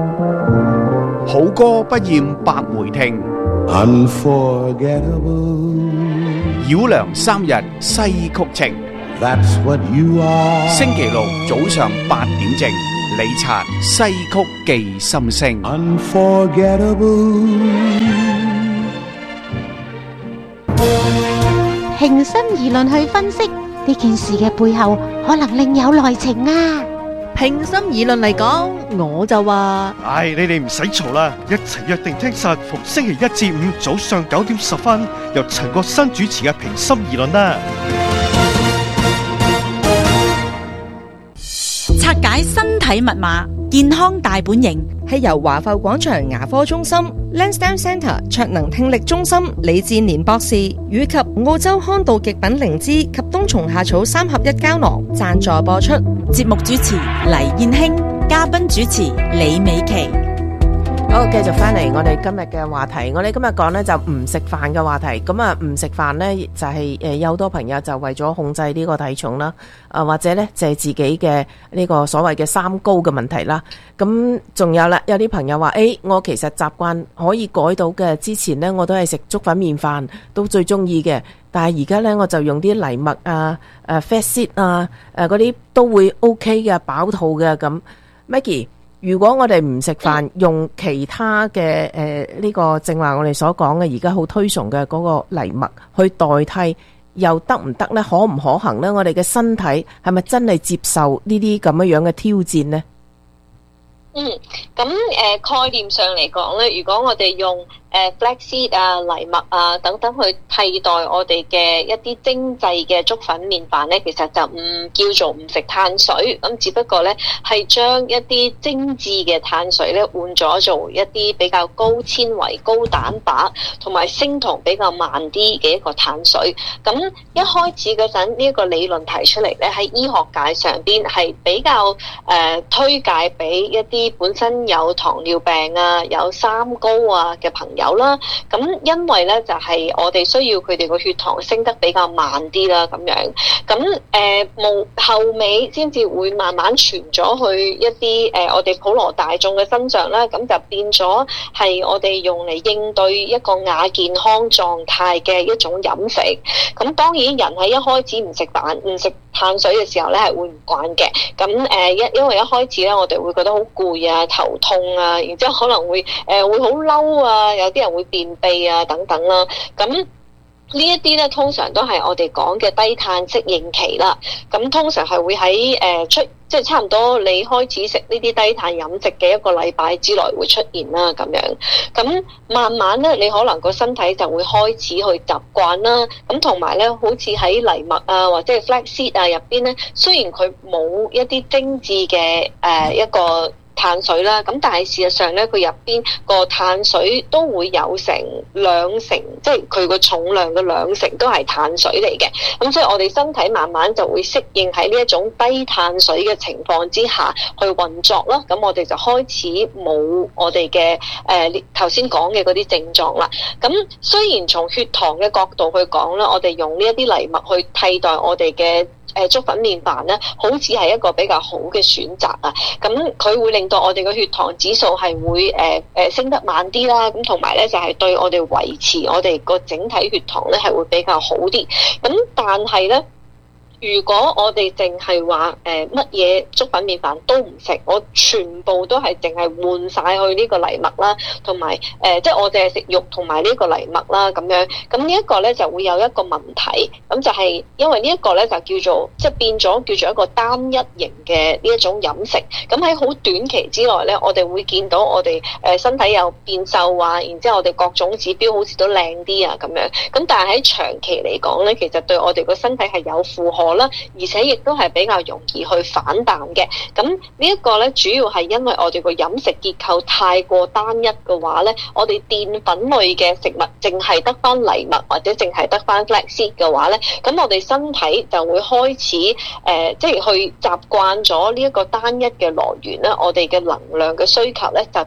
好歌不厭百回聽， Unforgettable. 繞梁三日西曲情。 That's what you are. 星期六早上8點正，李察西曲記心聲。 Unforgettable. 平心而論去分析呢件事嘅背後，可能另有內情啊！ 平心而論嚟講，我就話： 唉，你哋唔使嘈啦，一齊約定聽實逢星期一至五早上9點10分，由陳國新主持嘅平心而論啦。 拆解身體密碼，健康大本營， 係由華埠廣場牙科中心、Lansdowne Centre 卓能聽力中心李志年博士以及澳洲康道極品靈芝及冬蟲夏草3合1膠囊贊助播出。 節目主持黎燕卿，嘉賓主持李美琪。 好，繼續翻嚟我哋今日嘅話題。我哋今日講呢就唔食飯嘅話題。咁啊，唔食飯呢就係有好多朋友就為咗控制呢個體重啦，或者呢就係自己嘅呢個所謂嘅三高嘅問題啦。咁仲有啦，有啲朋友話：我其實習慣可以改到嘅。之前呢我都係食粥粉麵飯，都最中意嘅。但係而家呢我就用啲藜麥啊、flaxseed 啊、嗰啲都會 OK 嘅，飽肚嘅咁。Maggie，如果我哋唔食飯，用其他嘅呢個正話我哋所講嘅而家好推崇嘅嗰個藜麥去代替，又得唔得呢？可唔可行呢？我哋嘅身體係咪真係接受呢啲咁樣嘅挑戰呢？ 咁概念上嚟講咧，如果我哋用flaxseed 啊、藜麥啊等等去替代我哋嘅一啲精製嘅粥粉麵飯咧，其實就唔叫做唔食碳水，咁只不過咧係將一啲精緻嘅碳水咧換咗做一啲比較高纖維、高蛋白同埋升糖比較慢啲嘅一個碳水。咁一開始嗰陣呢一個理論提出嚟咧，喺醫學界上邊係比較推介俾一啲本身有糖尿病啊、有三高啊嘅朋友啦。咁因為咧就係我哋需要佢哋個血糖升得比較慢啲啦，咁樣。咁後尾先至會慢慢傳咗去一啲我哋普羅大眾嘅身上啦。咁就變咗係我哋用嚟應對一個亞健康狀態嘅一種飲食。咁當然人喺一開始唔食飯、唔食碳水嘅時候咧係會唔慣嘅。咁因為一開始咧我哋會覺得好攰啊、頭痛啊，然之後可能會好嬲啊，有啲人會便秘啊等等啦。咁呢一啲咧通常都係我哋講嘅低碳適應期啦。咁通常係會喺即係差唔多你開始食呢啲低碳飲食嘅一個禮拜之內會出現啦，咁樣。咁慢慢咧，你可能個身體就會開始去習慣啦。咁同埋咧，好似喺藜麥啊或者係 flaxseed 啊入邊咧，雖然佢冇一啲精緻嘅一個碳水啦，咁但係事實上咧，佢入邊個碳水都會有成2成，即係佢個重量嘅2成都係碳水嚟嘅。咁所以我哋身體慢慢就會適應喺呢一種低碳水嘅情況之下去運作啦。咁我哋就開始冇我哋嘅頭先講嘅嗰啲症狀啦。咁雖然從血糖嘅角度去講啦，我哋用呢一啲藜麥去替代我哋嘅粥粉麵飯咧，好似係一個比較好嘅選擇啊！咁佢會令到我哋嘅血糖指數係會升得慢啲啦，咁同埋咧就係對我哋維持我哋個整體血糖咧係會比較好啲。咁但係咧，如果我哋淨係話乜嘢粥粉麵飯都唔食，我全部都係淨係換晒去呢個藜麥啦，同埋即係我淨係食肉同埋呢個藜麥啦咁樣。咁呢一個咧就會有一個問題，咁就係因為呢一個咧就叫做即係變咗叫做一個單一型嘅呢一種飲食。咁喺好短期之內咧，我哋會見到我哋身體有變瘦啊，然之後我哋各種指標好似都靚啲啊咁樣。咁但係喺長期嚟講咧，其實對我哋個身體係有負荷啦，而且亦都係比較容易去反彈嘅。咁呢一個咧，主要係因為我哋個飲食結構太過單一嘅話咧，我哋澱粉類嘅食物淨係得翻藜麥或者淨係得翻 flaxseed 嘅話咧，咁我哋身體就會開始即係去習慣咗呢一個單一嘅來源咧，我哋嘅能量嘅需求咧就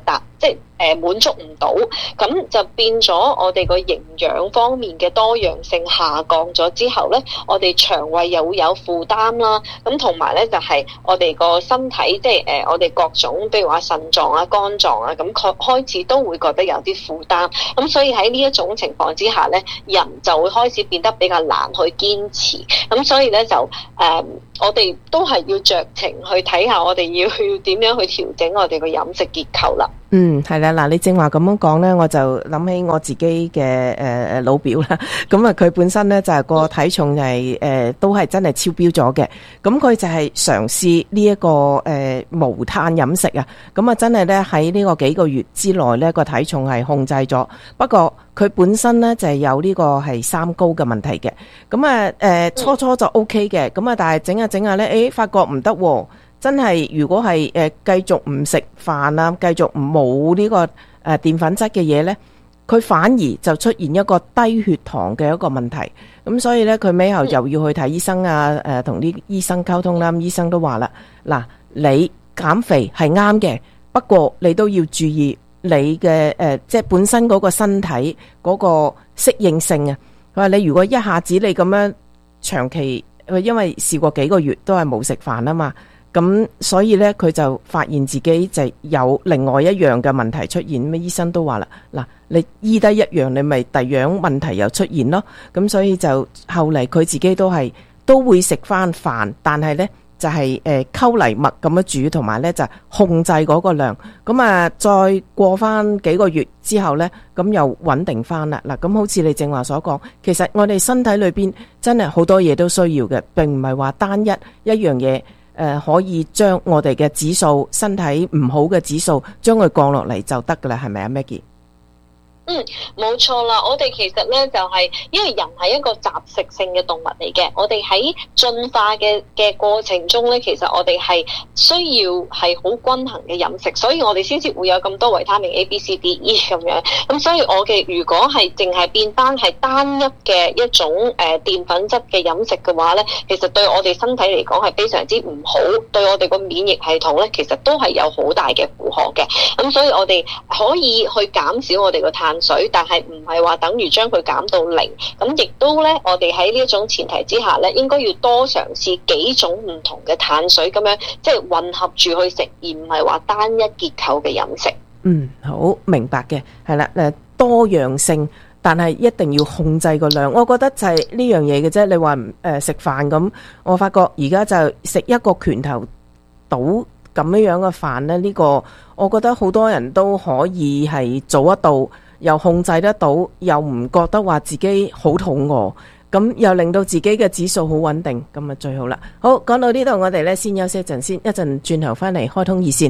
即係滿足唔到，咁就變咗我哋個營養方面嘅多樣性下降咗之後咧，我哋腸胃又會有負擔啦。咁同埋咧就係我哋個身體，即係我哋各種，譬如話腎臟啊、肝臟啊，咁開始都會覺得有啲負擔。咁所以喺呢一種情況之下咧，人就會開始變得比較難去堅持。咁所以咧就我哋都係要酌情去睇下，我哋要點樣去調整我哋個飲食結構啦。 係啦，嗱，你正話咁樣講呢，我就諗起我自己嘅老表啦。咁啊，佢本身呢就係個體重係都係真係超標咗嘅。咁佢就係嘗試呢一個無碳飲食啊。咁啊，真係呢喺呢個幾個月之內呢個體重係控制咗。不過佢本身呢就係有呢個係三高嘅問題嘅。咁啊初初就 OK 嘅。咁啊，但係整下整下呢，發覺唔得喎。真係如果係繼續唔食飯啊，繼續冇呢個澱粉質嘅嘢呢，佢反而就出現一個低血糖嘅一個問題。咁所以呢，佢尾後又要去睇醫生啊，同啲醫生溝通啦。醫生都話啦，嗱，你減肥係啱嘅，不過你都要注意你嘅即係本身嗰個身體嗰個適應性啊。佢話你如果一下子你咁樣長期，因為試過幾個月都係冇食飯啊嘛。咁所以咧，佢就發現自己就有另外一樣嘅問題出現。咩醫生都話啦，嗱，你醫得一樣，你咪第二樣問題又出現咯。咁所以就後嚟佢自己都會食翻飯，但係咧就係溝泥麥咁樣煮，同埋咧就控制嗰個量。咁啊，再過翻幾個月之後咧，咁又穩定翻啦。嗱，咁好似你正話所講，其實我哋身體裏邊真係好多嘢都需要嘅，並唔係話單一樣嘢。可以將我哋嘅指數，身體唔好嘅指數，將佢降落嚟就得噶啦，係咪啊 Maggie？ 冇錯啦。我哋其實咧就係因為人係一個雜食性嘅動物嚟嘅，我哋喺進化嘅過程中咧，其實我哋係需要係好均衡嘅飲食，所以我哋先至會有咁多維他命 A、B、C、D、E 咁樣。咁所以我嘅如果係淨係變翻係單一嘅一種澱粉質嘅飲食嘅話咧，其實對我哋身體嚟講係非常之唔好，對我哋個免疫系統咧，其實都係有好大嘅負荷嘅。咁所以我哋可以去減少我哋個碳水，但係唔係話等於將佢減到零。咁亦都咧，我哋喺呢一種前提之下咧，應該要多嘗試幾種唔同嘅碳水，咁樣即係混合住去食，而唔係話單一結構嘅飲食。 好明白嘅，係啦，多樣性，但係一定要控制個量。我覺得就係呢樣嘢嘅啫。你話食飯咁，我發覺而家就食一個拳頭倒咁樣嘅飯咧，呢個我覺得好多人都可以係做得到。又控制得到，又唔覺得話自己好肚餓，咁又令到自己嘅指數好穩定，咁啊最好啦。好，講到呢度，我哋咧先休息一陣先，一陣轉頭翻嚟開通熱線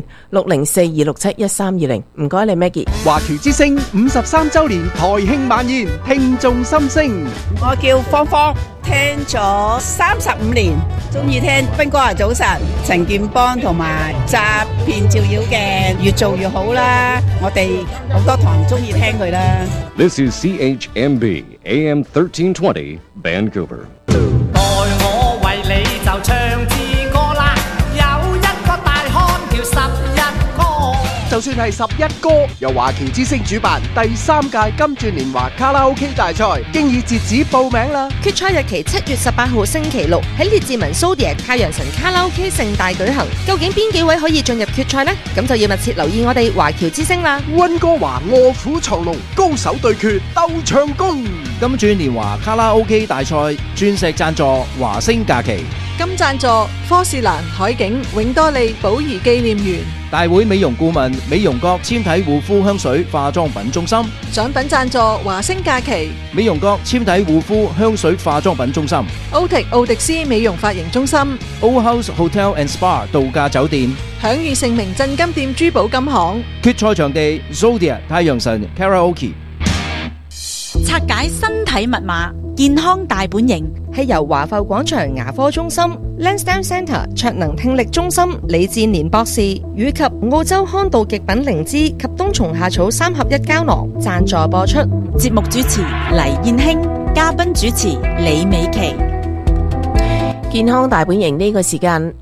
60426711320。唔該你 Maggie。 華僑之聲53周年台慶晚宴，聽眾心聲。 我叫芳芳，聽咗35年，中意聽斌哥啊早晨，陳健邦同埋詐騙照妖嘅，越做越好啦。我哋好多堂中意聽佢啦。 This is CHMB AM 1320 Vancouver。 代我為你就唱支歌啦，有一個大漢叫11哥。 就算係11歌，由華僑之聲主辦第3屆金鑽年華卡拉 OK 大賽，經已截止報名啦。 決賽日期7月18號星期六喺列治文蘇迪太陽神卡拉 OK 盛大舉行。究竟邊幾位可以進入決賽呢？咁就要密切留意我哋華僑之聲啦。 溫哥華臥虎藏龍，高手對決鬥唱功。金鑽年華卡拉 OK 大賽鑽石贊助華星假期， 金贊助科士蘭海景永多利寶儀紀念園。 大會美容顧問美容閣纖體護膚香水化妝品中心。 獎品贊助華星假期美容閣纖體護膚香水化妝品中心。 奧迪斯美容髮型中心。 O House Hotel and Spa 度假酒店。 享譽盛名鎮金店珠寶金行。 決賽場地 Zodiac 太陽神 Karaoke。 拆解身體密碼，健康大本營係由華埠廣場牙科中心、Lansdowne Centre 卓能聽力中心李志年博士以及澳洲康道極品靈芝及冬蟲夏草3合1膠囊贊助播出。 節目主持黎燕卿，嘉賓主持李美琪。 健康大本營呢個時間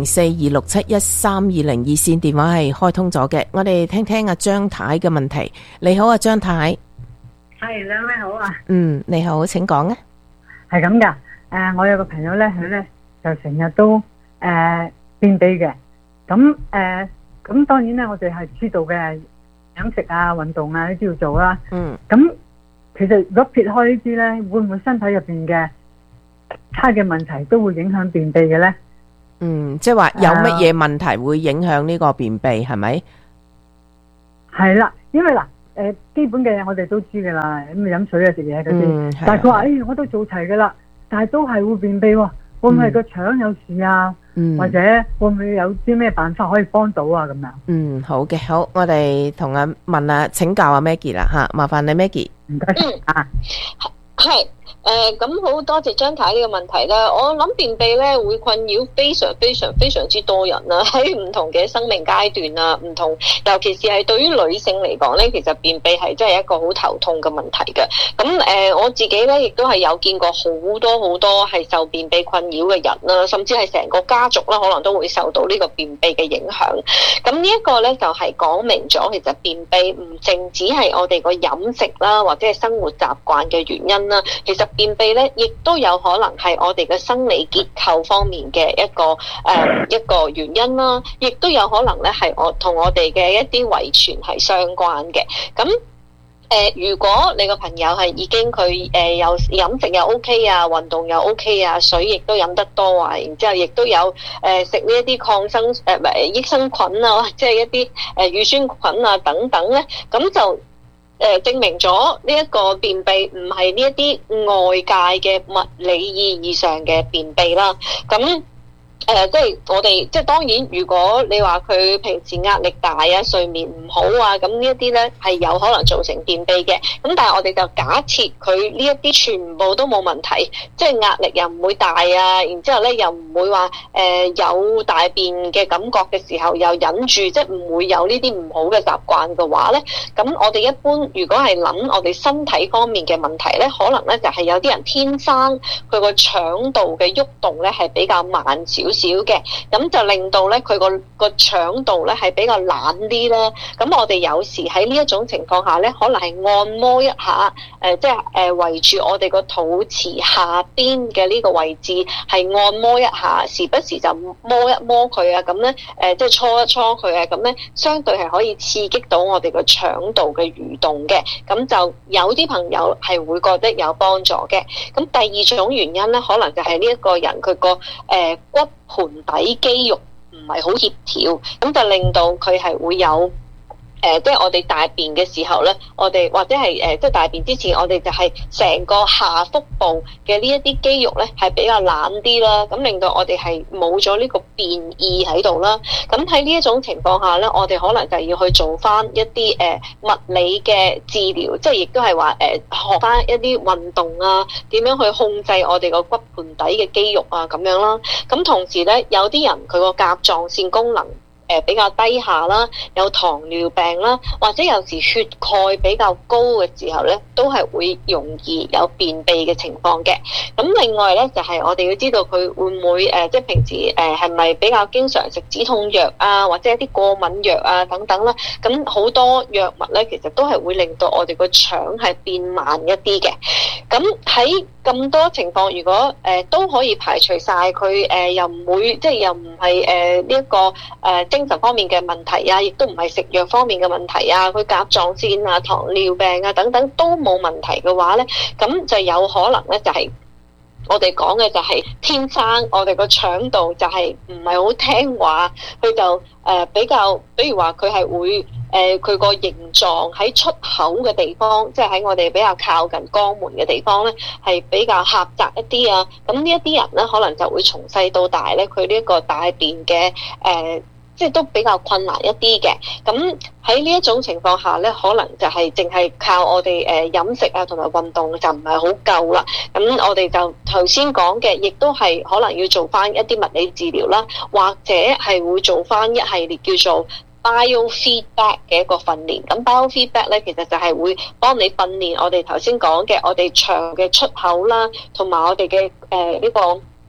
60426713202線電話係開通咗嘅，我哋聽聽阿張太嘅問題。你好啊，張太。 係，兩位好啊。 你好，請講啊。 係咁噶，我有個朋友咧，佢咧就成日都便秘嘅。咁當然咧，我哋係知道嘅飲食啊、運動啊呢啲要做啦。咁其實如果撇開呢啲咧，會唔會身體入邊嘅差嘅問題都會影響便秘嘅咧？ 即係話有乜嘢問題會影響呢個便秘係咪？係啦，因為嗱。基本嘅嘢我哋都知噶啦，咁飲水啊、食嘢嗰啲，但係佢話我都做齊噶啦，但係都係會便秘喎，會唔會係個腸有事啊？或者會唔會有啲咩辦法可以幫到啊？咁樣好嘅，好，我哋同問請教阿 Maggie 啦吓，麻煩你 Maggie。 唔該啊， 係。咁好多謝張太呢個問題啦。我諗便秘咧會困擾非常之多人啦，喺唔同嘅生命階段啊，唔同，尤其是係對於女性嚟講咧，其實便秘係真係一個好頭痛嘅問題嘅。咁我自己咧亦都係有見過好多係受便秘困擾嘅人啦，甚至係成個家族啦，可能都會受到呢個便秘嘅影響。咁呢一個咧就係講明咗，其實便秘唔淨止係我哋個飲食啦，或者係生活習慣嘅原因啦，其實便秘咧，亦都有可能係我哋嘅生理結構方面嘅一個原因啦，亦都有可能咧係同我哋嘅一啲遺傳係相關嘅。咁如果你個朋友係已經佢有飲食又 OK 啊，運動又 OK 啊，水亦都飲得多啊，然之後亦都有食呢一啲抗生益生菌啊，即係一啲乳酸菌啊等等咧，咁就證明咗呢一個便秘唔係呢一啲外界嘅物理意義上嘅便秘啦。咁即係我哋即係當然，如果你話佢平時壓力大啊、睡眠唔好啊，咁呢一啲咧係有可能造成便秘嘅。咁但係我哋就假設佢呢一啲全部都冇問題，即係壓力又唔會大啊，然之後咧又唔會話有大便嘅感覺嘅時候又忍住，即係唔會有呢啲唔好嘅習慣嘅話咧，咁我哋一般如果係諗我哋身體方面嘅問題咧，可能咧就係有啲人天生佢個腸道嘅喐動咧係比較慢少少嘅，咁就令到咧佢個腸道咧係比較懶啲啦。咁我哋有時喺呢一種情況下咧，可能係按摩一下，即係圍住我哋個肚臍下邊嘅呢個位置係按摩一下，時不時就摸一摸佢啊，咁咧即係搓一搓佢啊，咁咧相對係可以刺激到我哋個腸道嘅蠕動嘅，咁就有啲朋友係會覺得有幫助嘅。咁第二種原因咧，可能就係呢一個人佢個骨盆底肌肉唔係好協調，咁就令到佢係會有即係我哋大便嘅時候咧，我哋或者係即係大便之前，我哋就係成個下腹部嘅呢一啲肌肉咧係比較懶啲啦，咁令到我哋係冇咗呢個便意喺度啦。咁喺呢一種情況下咧，我哋可能就要去做翻一啲物理嘅治療，即係亦都係話學翻一啲運動啊，點樣去控制我哋個骨盆底嘅肌肉啊咁樣啦。咁同時咧，有啲人佢個甲狀腺功能比較低下啦，有糖尿病啦，或者有時血鈣比較高嘅時候咧，都係會容易有便秘嘅情況嘅。咁另外咧，就係我哋要知道佢會唔會即係平時係咪比較經常食止痛藥啊，或者一啲過敏藥啊等等啦。咁好多藥物咧，其實都係會令到我哋個腸係變慢一啲嘅。咁喺咁多情況，如果都可以排除晒佢又唔會即係又唔係呢一個精神方面嘅問題啊，亦都唔係食藥方面嘅問題啊，佢甲狀腺啊、糖尿病啊等等都冇問題嘅話咧，咁就有可能咧就係我哋講嘅就係天生我哋個腸道就係唔係好聽話，佢就比較，比如話佢係會佢個形狀喺出口嘅地方，即係喺我哋比較靠近肛門嘅地方咧，係比較狹窄一啲啊。咁呢一啲人咧，可能就會從細到大咧，佢呢一個大便嘅即係都比較困難一啲嘅。咁喺呢一種情況下咧，可能就係淨係靠我哋飲食啊同埋運動就唔係好夠啦。咁我哋就頭先講嘅，亦都係可能要做翻一啲物理治療啦，或者係會做翻一系列叫做biofeedback 嘅一個訓練。咁 biofeedback 咧，其實就係會幫你訓練我哋頭先講嘅我哋腸嘅出口啦，同埋我哋嘅呢個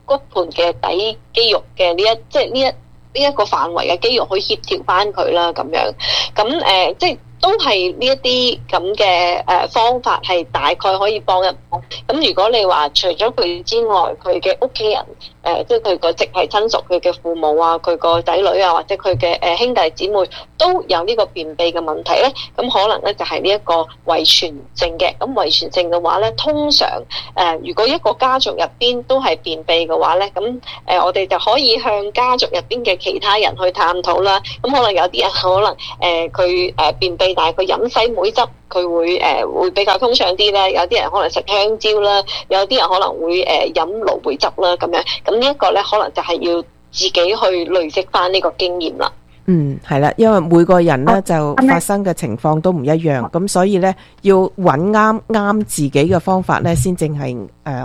骨盆嘅底肌肉嘅呢一個範圍嘅肌肉去協調翻佢啦，咁樣咁即係都係呢一啲咁嘅方法係大概可以幫一幫。咁如果你話除咗佢之外，佢嘅屋企人即係佢個直系親屬，佢嘅父母啊，佢個仔女啊，或者佢嘅兄弟姊妹都有呢個便秘嘅問題咧，咁可能咧就係呢一個遺傳性嘅。咁遺傳性嘅話咧，通常如果一個家族入邊都係便秘嘅話咧，咁我哋就可以向家族入邊嘅其他人去探討啦。咁可能有啲人可能佢便秘，但係佢飲西梅汁，佢會比較通暢啲啦。有啲人可能食香蕉啦，有啲人可能會飲蘆薈汁啦咁樣。咁呢一個咧，可能就係要自己去累積翻呢個經驗啦。 係啦，因為每個人咧就發生嘅情況都唔一樣，咁所以咧要揾啱自己嘅方法咧，先正係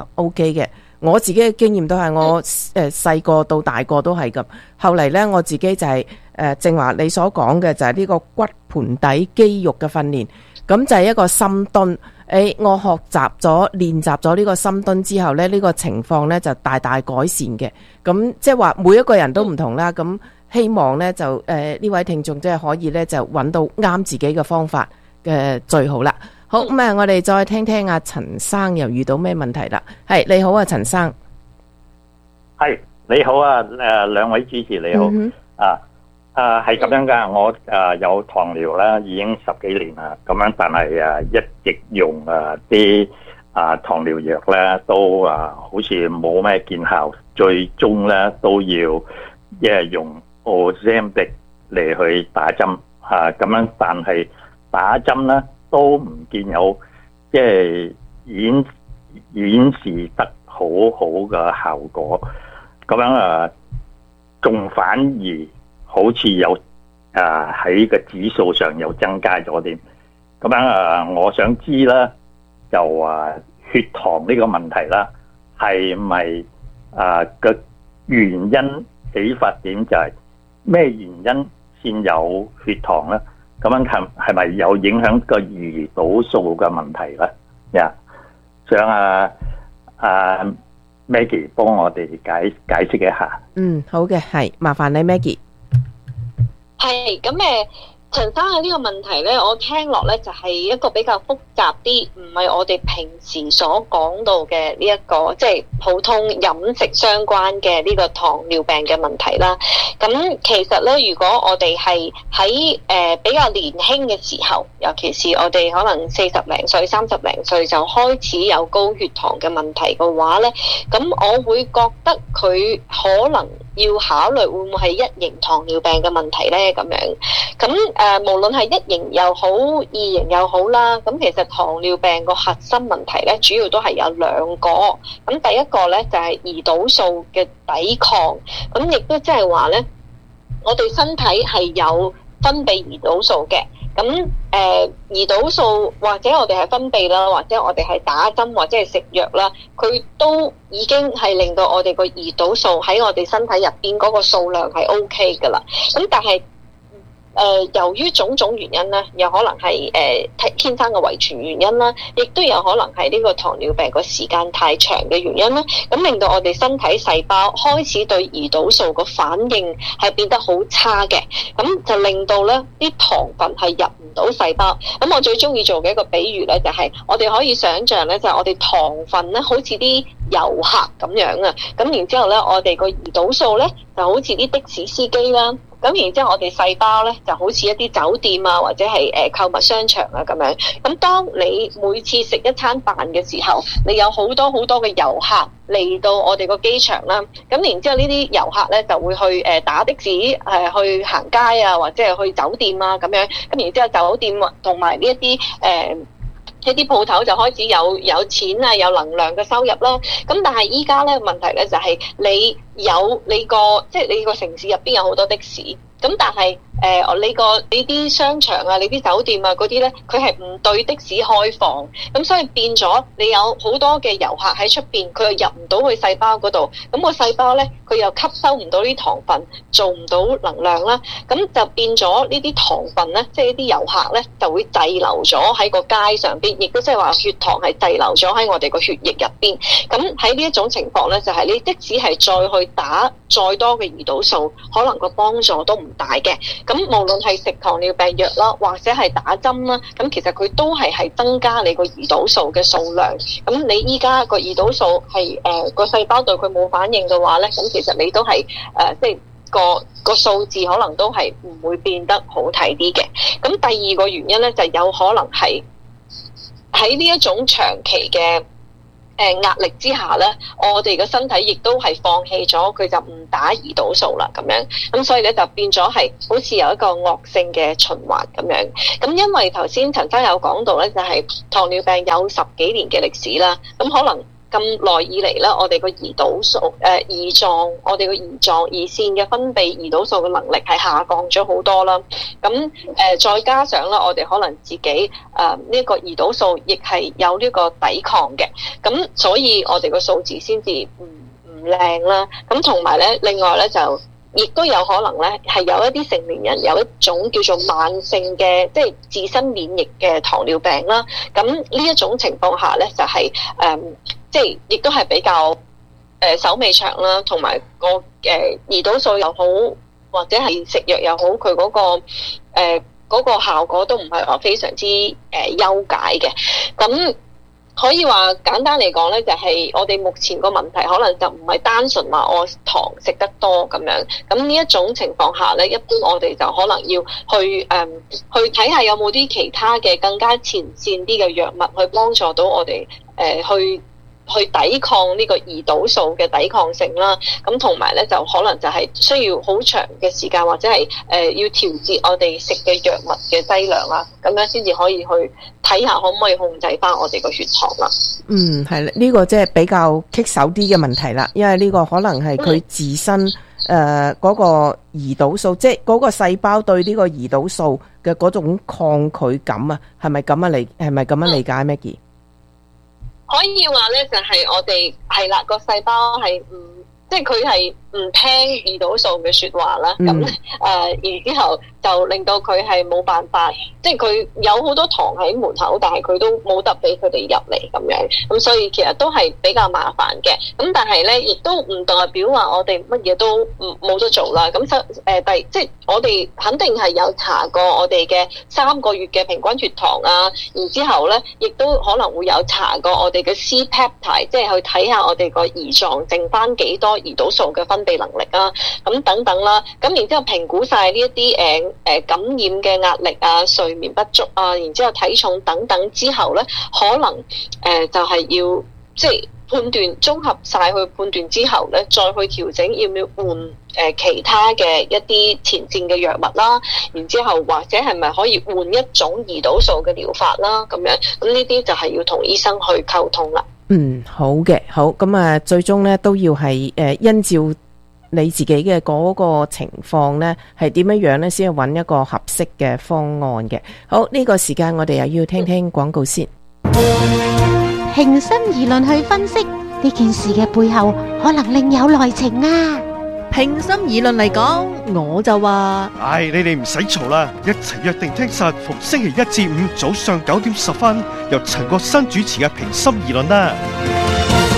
OK 嘅。我自己嘅經驗都係我細個到大個都係咁。後嚟咧，我自己就係正話你所講嘅就係呢個骨盆底肌肉嘅訓練，咁就係一個深蹲。我學習咗練習咗呢個深蹲之後咧，呢個情況咧就大大改善嘅。咁即係話每一個人都唔同啦。咁希望咧就呢位聽眾即係可以咧就揾到啱自己嘅方法嘅最好啦。好，咁我哋再聽聽阿陳生又遇到咩問題啦？係，你好啊，陳生。 係，你好啊，兩位主持你好。係咁樣噶，我有糖尿啦，已經10幾年啦，咁樣，但係一直用啲糖尿藥咧，都好似冇咩見效，最終咧都要用 Ozempic 嚟去打針咁樣，但係打針咧都唔見有即係顯示得好好嘅效果，咁樣仲反而好似有喺個指數上又增加咗啲，咁樣我想知啦，就血糖呢個問題啦，係咪個原因起發點就係咩原因先有血糖咧？咁樣係咪有影響個胰島素嘅問題咧？想Maggie 幫我哋解釋一下。 好嘅，係麻煩你 Maggie。 係咁陳生嘅呢個問題咧，我聽落咧就係一個比較複雜啲，唔係我哋平時所講到嘅呢一個即係普通飲食相關嘅呢個糖尿病嘅問題啦。咁其實咧，如果我哋係喺比較年輕嘅時候，尤其是我哋可能40零歲、30零歲就開始有高血糖嘅問題嘅話咧，咁我會覺得佢可能要考慮會唔會係一型糖尿病嘅問題咧？咁樣咁無論係一型又好，二型又好啦，咁其實糖尿病個核心問題咧，主要都係有兩個。咁第一個咧就係胰島素嘅抵抗，咁亦都即係話咧，我哋身體係有分泌胰島素嘅。咁胰島素或者我哋係分泌啦，或者我哋係打針或者係食藥啦，佢都已經係令到我哋個胰島素喺我哋身體入邊嗰個數量係 OK 噶啦。咁但係由於種種原因咧，有可能係天生嘅遺傳原因啦，亦都有可能係呢個糖尿病個時間太長嘅原因啦，咁令到我哋身體細胞開始對胰島素個反應係變得好差嘅，咁就令到咧啲糖分係入唔到細胞。咁我最中意做嘅一個比喻咧，就係我哋可以想像咧，就係我哋糖分咧好似啲遊客咁樣啊，咁然之後咧，我哋個胰島素咧就好似啲的士司機啦。咁然之後，我哋細胞咧就好似一啲酒店啊，或者係購物商場啊咁樣。咁當你每次食一餐飯嘅時候，你有好多好多嘅遊客嚟到我哋個機場啦。咁然之後呢啲遊客咧就會去打的士去行街啊，或者係去酒店啊咁樣。咁然之後酒店同埋呢一啲鋪頭就開始有錢啊，有能量嘅收入啦。咁但係依家咧問題咧就係你個城市入邊有好多的士，咁但係你啲商場啊，你啲酒店啊嗰啲咧，佢係唔對的士開放，咁所以變咗你有好多嘅遊客喺出邊，佢又入唔到去細胞嗰度，咁個細胞咧佢又吸收唔到啲糖分，做唔到能量啦，咁就變咗呢啲糖分咧，即係呢啲遊客咧就會滯留咗喺個街上邊，亦都即係話血糖係滯留咗喺我哋個血液入邊。咁喺呢一種情況咧，就係你即使係再去打再多嘅胰島素，可能個幫助都唔大嘅。咁無論係食糖尿病藥啦，或者係打針啦，咁其實佢都係增加你個胰島素嘅數量。咁你依家個胰島素係個細胞對佢冇反應嘅話咧，咁其實你都係即係個數字可能都係唔會變得好睇啲嘅。咁第二個原因咧，就有可能係喺呢一種長期嘅壓力之下咧，我哋嘅身體亦都係放棄咗，佢就唔打胰島素啦咁樣，咁所以咧就變咗係好似有一個惡性嘅循環咁樣。咁因為頭先陳生有講到咧，就係糖尿病有10幾年嘅歷史啦，咁可能咁耐以嚟咧，我哋個胰島素胰臟，我哋個胰腺嘅分泌胰島素嘅能力係下降咗好多啦。咁再加上咧，我哋可能自己呢個胰島素亦係有呢個抵抗嘅，咁所以我哋個數字先至唔靚啦。咁同埋咧，另外咧就亦都有可能咧係有一啲成年人有一種叫做慢性嘅即係自身免疫嘅糖尿病啦。咁呢一種情況下咧就係即係亦都係比較手尾長啦，同埋個胰島素又好，或者係食藥又好，佢嗰個效果都唔係話非常之優解嘅。咁可以話簡單嚟講咧，就係我哋目前個問題可能就唔係單純話我糖食得多咁樣。咁呢一種情況下咧，一般我哋就可能要去睇下有冇啲其他嘅更加前線啲嘅藥物去幫助到我哋去抵抗呢個胰島素嘅抵抗性啦，咁同埋咧就可能就係需要好長嘅時間，或者係要調節我哋食嘅藥物嘅劑量啦，咁樣先至可以去睇下可唔可以控制翻我哋個血糖啦。 係啦，呢個即係比較棘手啲嘅問題啦，因為呢個可能係佢自身嗰個胰島素，即係嗰個細胞對呢個胰島素嘅嗰種抗拒感啊，係咪咁樣理解 Maggie？ 可以話咧，就係我哋係啦，個細胞係即係佢係唔聽胰島素嘅說話啦。咁然之後就令到佢係冇辦法，即係佢有好多糖喺門口，但係佢都冇得俾佢哋入嚟咁樣。咁所以其實都係比較麻煩嘅。咁但係咧，亦都唔代表話我哋乜嘢都冇得做啦。咁即係我哋肯定係有查過我哋嘅3個月嘅平均血糖啊。然之後咧，亦都可能會有查過我哋嘅 C-peptide， 即係去睇下我哋個胰臟剩翻幾多胰島素嘅分泌能力啊，咁等等啦。咁然之後評估晒呢一啲感染嘅壓力啊、睡眠不足啊，然之後體重等等之後咧，可能就係要即係判斷，綜合晒去判斷之後咧，再去調整要唔要換其他嘅一啲前線嘅藥物啦，然之後或者係咪可以換一種胰島素嘅療法啦，咁樣。咁呢啲就係要同醫生去溝通啦。 好嘅，好，咁啊，最終咧都要係因照你自己嘅嗰個情況咧，係點樣咧，先去揾一個合適嘅方案嘅。好，呢個時間我哋又要聽聽廣告先。 平心而論去分析呢件事嘅背後，可能另有內情啊！ 平心而論嚟講，我就話， 你哋唔使嘈啦，一齊約定聽實逢星期1至5早上9點10分，由陳國新主持嘅平心而論啦。